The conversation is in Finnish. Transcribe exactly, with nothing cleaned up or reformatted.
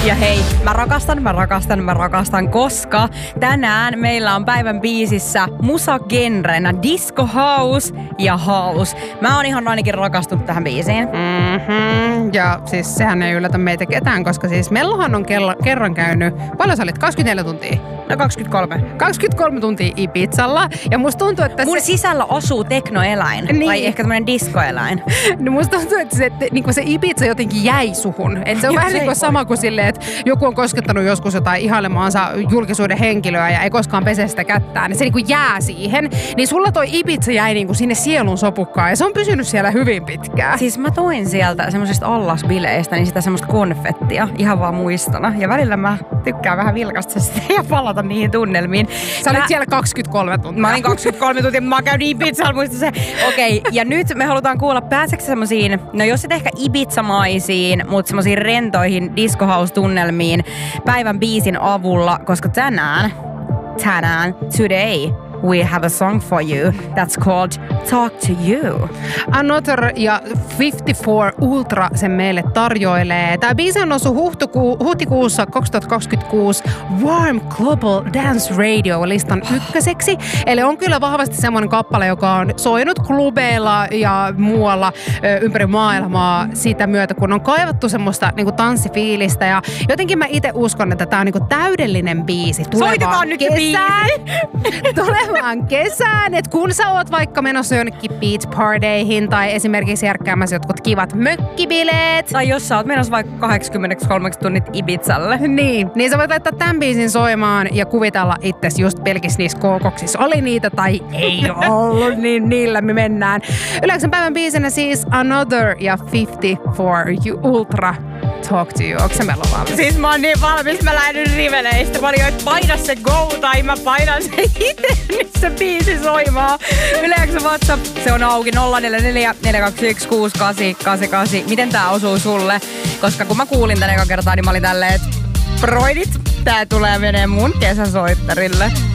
Ja hei, mä rakastan, mä rakastan, mä rakastan, koska tänään meillä on päivän biisissä musagenrenä disco house ja house. Mä oon ihan ainakin rakastunut tähän biisiin. Mm-hmm. Ja siis sehän ei yllätä meitä ketään, koska siis Mellohan on kello, kerran käynyt, paljon sä olit, kaksikymmentäneljä tuntia? No kaksikymmentäkolme. kaksikymmentäkolme tuntia Ibizalla. Ja musta tuntuu, että mun se... sisällä asuu teknoeläin. Niin. Tai ehkä tämmönen diskoeläin. No musta tuntuu, että se, että, niin se Ibiza jotenkin jäi suhun. Et se on vähän niin kuin sama kuin silleen, että joku on koskettanut joskus jotain ihailemaansa julkisuuden henkilöä ja ei koskaan pese sitä kättään. Niin se niin kuin jää siihen. Niin sulla toi Ibiza jäi niin kuin sinne sielun sopukkaan ja se on pysynyt siellä hyvin pitkään. Siis mä toin sieltä semmoisesta allasbileistä niin sitä semmoista konfettia ihan vaan muistona. Ja välillä mä tykkään vähän vilkasta sitä ja palata niihin tunnelmiin. Sä olit mä... siellä kaksikymmentäkolme tuntia. Mä olin kaksikymmentäkolme tuntia, mä käyn Ibizalla, muista se. Okei, okay, ja nyt me halutaan kuulla, pääseekö semmosiin, no jos et ehkä Ibiza-maisiin, mutta semmoisiin rentoihin disco house-tunnelmiin päivän biisin avulla, koska tänään, tänään, today, we have a song for you that's called Talk to You. Another ja viisikymmentäneljä Ultra sen meille tarjoilee. Tää biisi on noussut huhtiku- huhtikuussa kaksituhattakaksikymmentäkuusi Warm Global Dance Radio-listan ykköseksi. Eli on kyllä vahvasti semmoinen kappale, joka on soinut klubeilla ja muualla ö, ympäri maailmaa sitä myötä, kun on kaivattu semmoista niinku tanssifiilistä. Ja jotenkin mä itse uskon, että tää on niinku täydellinen biisi. Soitetaan nyt biisi! Tulevaan kesään, että kun sä oot vaikka menossa jonnekin beach parteihin tai esimerkiksi järkkäämässä jotkut kivat mökkibileet. Tai jos sä oot menossa vaikka kahdeksankymmentäkolme tunnit Ibizalle. Niin, niin sä voit laittaa tämän biisin soimaan ja kuvitella itsesi just pelkissä niissä kookoksissa. Oli niitä tai ei ollut, niin niillä me mennään. Yleensä päivän biisinä siis Another ja viisikymmentäneljä Ultra. Talk to You. Onko se Mello valmis? Siis mä oon niin valmis, mä lähdin riveleistä. Mä olin jo, että paina se go tai mä painan se itse, niin se biisi soimaan. Yleensä WhatsApp, se on auki nolla neljä neljä neljä kaksi yksi kuusi kahdeksan kahdeksan kahdeksan. Miten tää osuu sulle? Koska kun mä kuulin tän ekan kertaa, niin mä olin tälleen, että broidit, tää tulee menee mun kesäsoittarille.